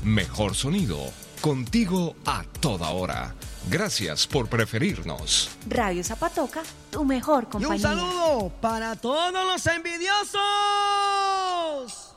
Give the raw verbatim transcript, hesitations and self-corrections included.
Mejor sonido, contigo a toda hora. Gracias por preferirnos. Radio Zapatoca, tu mejor compañía. Y un saludo para todos los envidiosos.